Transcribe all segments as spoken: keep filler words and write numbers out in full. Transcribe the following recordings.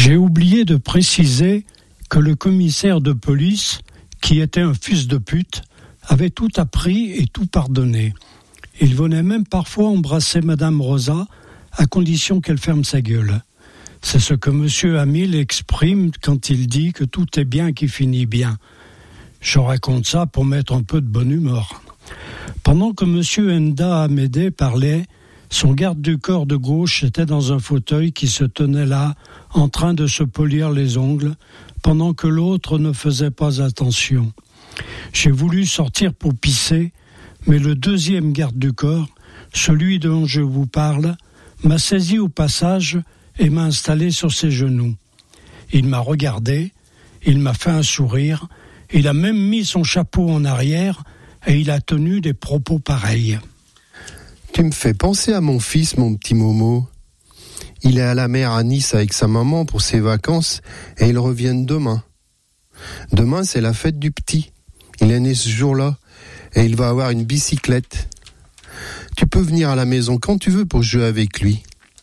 J'ai oublié de préciser que le commissaire de police, qui était un fils de pute, avait tout appris et tout pardonné. Il venait même parfois embrasser Madame Rosa, à condition qu'elle ferme sa gueule. C'est ce que Monsieur Hamil exprime quand il dit que tout est bien qui finit bien. Je raconte ça pour mettre un peu de bonne humeur. Pendant que Monsieur Enda Amédée parlait, son garde du corps de gauche était dans un fauteuil qui se tenait là, en train de se polir les ongles, pendant que l'autre ne faisait pas attention. J'ai voulu sortir pour pisser, mais le deuxième garde du corps, celui dont je vous parle, m'a saisi au passage et m'a installé sur ses genoux. Il m'a regardé, il m'a fait un sourire, il a même mis son chapeau en arrière et il a tenu des propos pareils. Tu me fais penser à mon fils, mon petit Momo. Il est à la mer à Nice avec sa maman pour ses vacances et ils reviennent demain. Demain, c'est la fête du petit. Il est né ce jour-là et il va avoir une bicyclette. Tu peux venir à la maison quand tu veux pour jouer avec lui.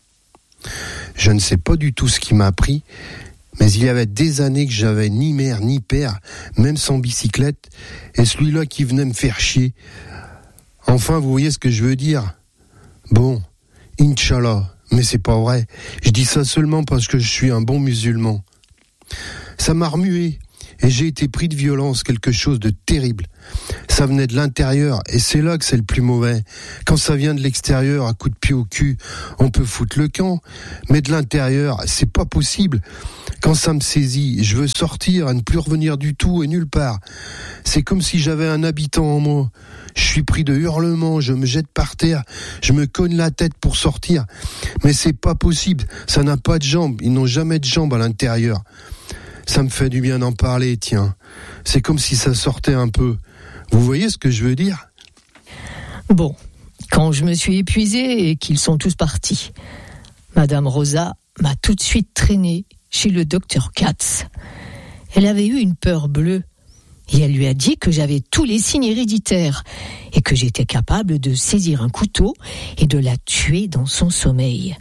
Je ne sais pas du tout ce qui m'a pris, mais il y avait des années que j'avais ni mère ni père, même sans bicyclette, et celui-là qui venait me faire chier. Enfin, vous voyez ce que je veux dire ? Bon, Inch'Allah, mais c'est pas vrai. Je dis ça seulement parce que je suis un bon musulman. Ça m'a remué. Et j'ai été pris de violence, quelque chose de terrible. Ça venait de l'intérieur, et c'est là que c'est le plus mauvais. Quand ça vient de l'extérieur, à coup de pied au cul, on peut foutre le camp. Mais de l'intérieur, c'est pas possible. Quand ça me saisit, je veux sortir et ne plus revenir du tout et nulle part. C'est comme si j'avais un habitant en moi. Je suis pris de hurlements, je me jette par terre, je me cogne la tête pour sortir. Mais c'est pas possible, ça n'a pas de jambes, ils n'ont jamais de jambes à l'intérieur. Ça me fait du bien d'en parler, tiens. C'est comme si ça sortait un peu. Vous voyez ce que je veux dire ? Bon, quand je me suis épuisée et qu'ils sont tous partis, Madame Rosa m'a tout de suite traînée chez le docteur Katz. Elle avait eu une peur bleue et elle lui a dit que j'avais tous les signes héréditaires et que j'étais capable de saisir un couteau et de la tuer dans son sommeil.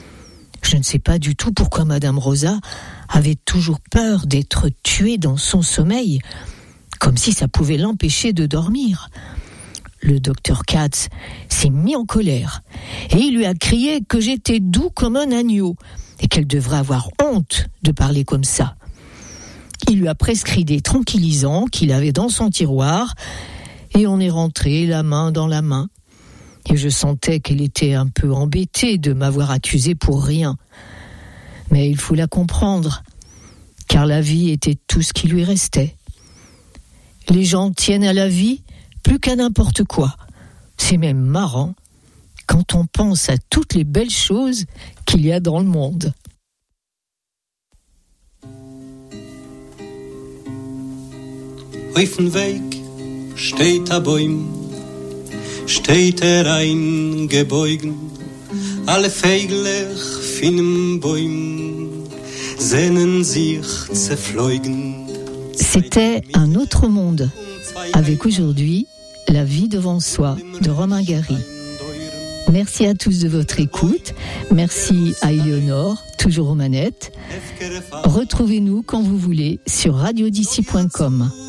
Je ne sais pas du tout pourquoi Madame Rosa avait toujours peur d'être tuée dans son sommeil, comme si ça pouvait l'empêcher de dormir. Le docteur Katz s'est mis en colère et il lui a crié que j'étais doux comme un agneau et qu'elle devrait avoir honte de parler comme ça. Il lui a prescrit des tranquillisants qu'il avait dans son tiroir et on est rentré la main dans la main. Et je sentais qu'elle était un peu embêtée de m'avoir accusée pour rien. Mais il faut la comprendre, car la vie était tout ce qui lui restait. Les gens tiennent à la vie plus qu'à n'importe quoi. C'est même marrant quand on pense à toutes les belles choses qu'il y a dans le monde. Auf dem Weg steht ein Baum, steht er eingebeugen, alle Vögel von dem Baum sehnen sich zerflogen. C'était un autre monde, avec aujourd'hui La vie devant soi de Romain Gary. Merci à tous de votre écoute. Merci à Éléonore, toujours aux manettes. Retrouvez-nous quand vous voulez sur radio d'ici point com.